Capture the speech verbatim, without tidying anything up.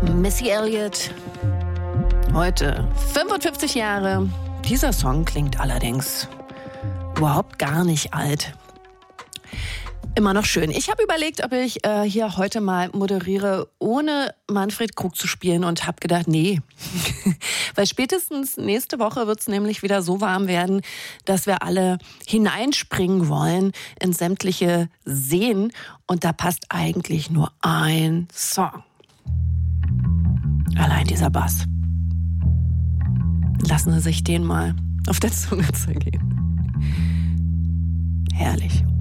Missy Elliott, heute fünfundfünfzig Jahre. Dieser Song klingt allerdings überhaupt gar nicht alt. Immer noch schön. Ich habe überlegt, ob ich äh, hier heute mal moderiere, ohne Manfred Krug zu spielen, und habe gedacht, nee. Weil spätestens nächste Woche wird es nämlich wieder so warm werden, dass wir alle hineinspringen wollen in sämtliche Seen. Und da passt eigentlich nur ein Song. Allein dieser Bass. Lassen Sie sich den mal auf der Zunge zergehen. Herrlich.